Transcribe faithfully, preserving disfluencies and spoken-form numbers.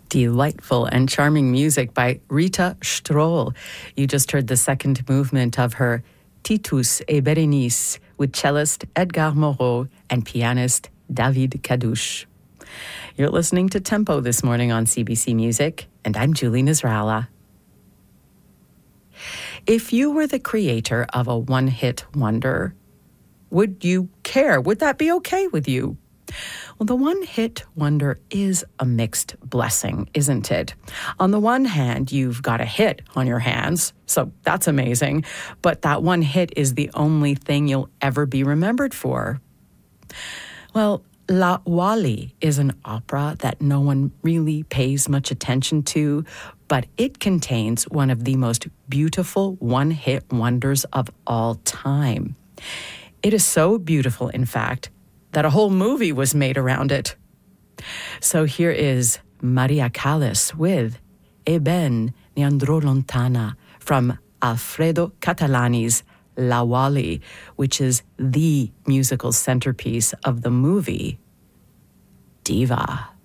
Delightful and charming music by Rita Stroll. You just heard the second movement of her Titus et Berenice with cellist Edgar Moreau and pianist David Kadouche. You're listening to Tempo this morning on C B C Music, and I'm Julie Nasrallah. If you were the creator of a one-hit wonder, would you care? Would that be okay with you? Well, the one-hit wonder is a mixed blessing, isn't it? On the one hand, you've got a hit on your hands, so that's amazing, but that one hit is the only thing you'll ever be remembered for. Well, La Wally is an opera that no one really pays much attention to, but it contains one of the most beautiful one-hit wonders of all time. It is so beautiful, in fact, that a whole movie was made around it. So here is Maria Callas with E ben ne andrò lontana from Alfredo Catalani's La Wally, which is the musical centerpiece of the movie Diva.